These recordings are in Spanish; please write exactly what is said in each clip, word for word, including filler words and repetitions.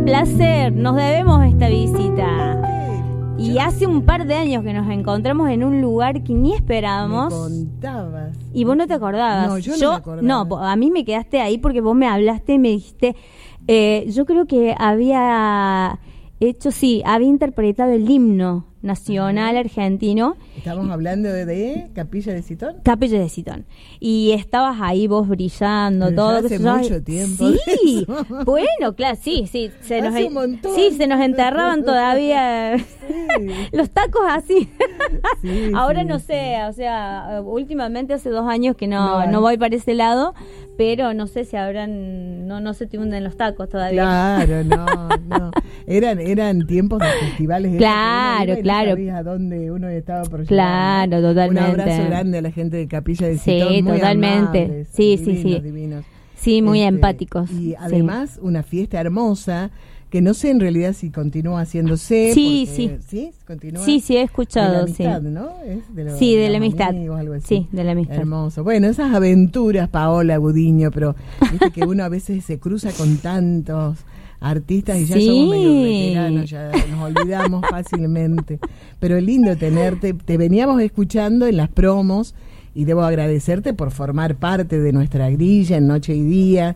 placer. Nos debemos esta visita. Y hace un par de años que nos encontramos en un lugar que ni esperábamos. Me contabas. Y vos no te acordabas. No, yo no yo, me acordaba. No, a mí me quedaste ahí porque vos me hablaste y me dijiste... Eh, yo creo que había hecho, sí, había interpretado el himno nacional argentino. Estamos hablando de, de Capilla de Citón. Capilla de Citón. Y estabas ahí vos brillando, Pero todo. ya hace yo, mucho tiempo. Sí, bueno, claro, sí, sí. Se Hace nos, un montón. Sí, se nos enterraban todavía Sí. los tacos así. Sí, Ahora sí, no sí. sé, o sea, últimamente hace dos años que no, No, no ¿eh? voy para ese lado, pero no sé si habrán, no, no se te hunden los tacos todavía. Claro, no, no. Eran, eran tiempos de festivales. Claro, esos que uno iba y no claro. sabía a dónde uno estaba por llegar, Claro, ¿no? totalmente. Un abrazo grande a la gente de Capilla de Sí, Citón. Muy totalmente. amables, Sí, sí, divinos, sí. divinos. Sí, muy Este, empáticos. Y sí. además una fiesta hermosa que no sé en realidad si continúa haciéndose. Sí, porque- sí. ¿Sí? ¿Continúa? Sí, sí, he De la escuchado, amistad, sí. ¿no? ¿Es de lo- Sí, de los la amistad. amigos, algo así. Sí, de la amistad. Hermoso. Bueno, esas aventuras, Paola Gudiño, pero viste que uno a veces se cruza con tantos artistas y ya Sí. somos medio veteranos, ya nos olvidamos fácilmente. Pero es lindo tenerte, te veníamos escuchando en las promos y debo agradecerte por formar parte de nuestra grilla en Noche y Día.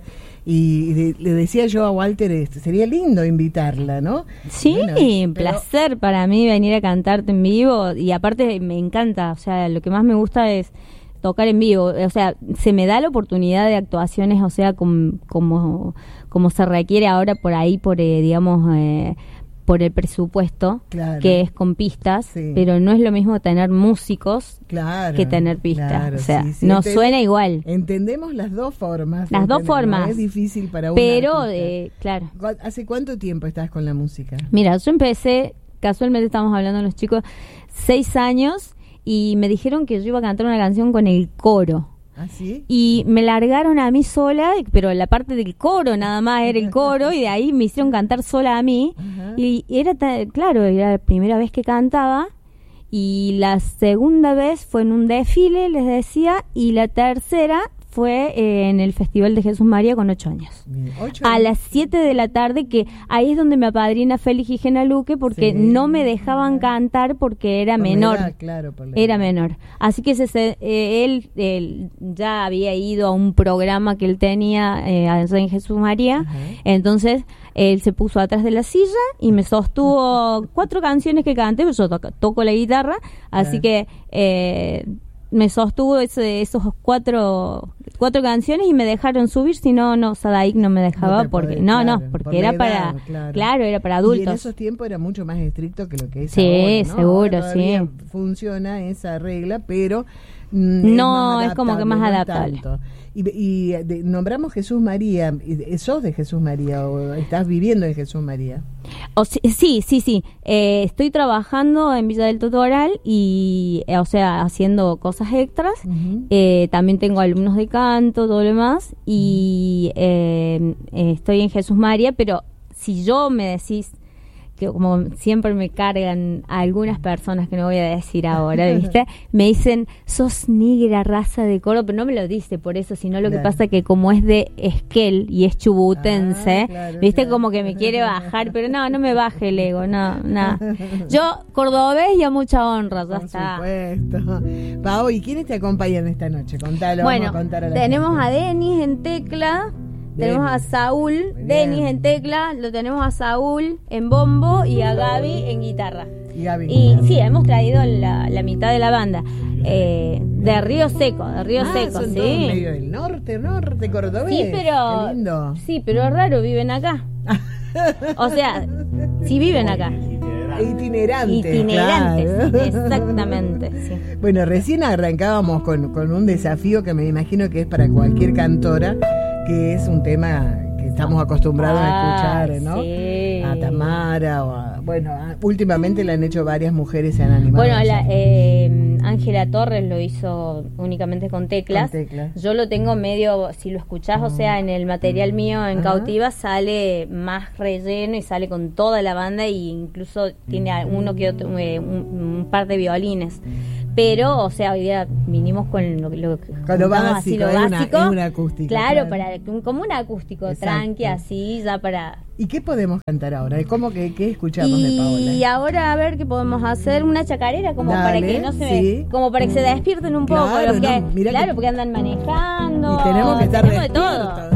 Y de- le decía yo a Walter, este, sería lindo invitarla, ¿no? Sí, Bueno, un pero- placer para mí venir a cantarte en vivo y aparte me encanta, o sea, lo que más me gusta es tocar en vivo, o sea, se me da la oportunidad de actuaciones, o sea, com- como como se requiere ahora por ahí, por eh, digamos, eh, por el presupuesto, Claro. que es con pistas, Sí. pero no es lo mismo tener músicos Claro, que tener pistas, claro, o sea, sí, sí. no Ente- suena igual, Entendemos las dos formas. las dos entendemos, formas, Es difícil para un pero, artista. eh, claro. ¿Cu- ¿Hace cuánto tiempo estás con la música? Mira, yo empecé, casualmente estamos hablando los chicos, seis años y me dijeron que yo iba a cantar una canción con el coro. ¿Ah, sí? Y me largaron a mí sola, pero la parte del coro nada más era el coro y de ahí me hicieron cantar sola a mí. Ajá. Y era, ta- claro, era la primera vez que cantaba y la segunda vez fue en un desfile, les decía, y la tercera fue eh, en el Festival de Jesús María con ocho años. Bien, ocho A años. las siete de la tarde, que ahí es donde me apadrina Félix y Gena Luque, porque Sí. no me dejaban cantar porque era Por la menor. edad, claro, por la Era edad. menor. Así que se, se- eh, él, él ya había ido a un programa que él tenía eh, allá en Jesús María. Ajá. Entonces, él se puso atrás de la silla y me sostuvo cuatro canciones que canté, pues yo toco, toco la guitarra, así Claro. que eh, me sostuvo ese, esos cuatro cuatro canciones y me dejaron subir, si no, no, Sadaik no me dejaba No te porque, podés, no, claro, no, porque por la era edad, para, claro. claro, era para Y en adultos. esos tiempos era mucho más estricto que lo que es Sí, ahora, ¿no? seguro, Ahora todavía sí. funciona esa regla, pero mm, No, más es como que más no adaptable. tanto. Y, y de- nombramos Jesús María. y- ¿Sos de Jesús María o estás viviendo en Jesús María? O si- sí, sí, sí. Eh, estoy trabajando en Villa del Totoral y, eh, o sea, haciendo cosas extras. Ujú. Eh, también tengo alumnos de canto, todo lo demás. Y eh, eh, estoy en Jesús María, pero si yo me decís que como siempre me cargan a algunas personas que no voy a decir ahora, ¿viste? Me dicen, sos negra, raza de coro, pero no me lo dice por eso, sino lo que Claro. pasa que como es de Esquel y es chubutense, Ah, claro, ¿viste? claro. Como que me quiere bajar, pero no, no me baje el ego, no, no. Yo, cordobés y a mucha honra, ya Por está. supuesto. Pao, ¿y quiénes te acompañan esta noche? Contalo, Bueno, vamos a contar a la tenemos gente. a Denis en tecla, tenemos a Denis. Saúl, Muy Denis bien. en tecla, lo tenemos a Saúl en bombo y a Gaby en guitarra. Y Gaby. Y sí, hemos traído la, la mitad de la banda. Eh, de Río Seco, de Río Ah, Seco, son sí. todos medio del norte, norte cordobés. Sí, pero Qué lindo. sí, pero es raro, viven acá. O sea, sí viven acá. Itinerantes. Itinerantes, claro. exactamente, sí. Bueno, recién arrancábamos con, con un desafío que me imagino que es para cualquier cantora, que es un tema que estamos acostumbrados a Ay, escuchar, ¿no? sí. A Tamara, o a, bueno, a- últimamente la han hecho varias mujeres, se han animado. Bueno, a la, hacer. eh, Ángela Torres lo hizo únicamente con teclas. Con teclas. Yo lo tengo medio, si lo escuchás, o sea, en el material mío en Ajá. Cautiva sale más relleno y sale con toda la banda e incluso tiene uno que otro, eh, un, un par de violines. pero, o sea, hoy día vinimos con lo, lo, con lo básico, así, lo es básico. Una, es una acústica. Claro, claro. para como un acústico, Exacto. tranqui, así, ya para... ¿Y qué podemos cantar ahora? ¿Cómo que qué escuchamos y de Paola? Y ahora a ver qué podemos hacer, una chacarera como Dale, para que no se sí. como para que se despierten un poco Claro, los que, no, mirá claro, que- porque andan manejando. Y tenemos que estar tenemos de todo. despiertos.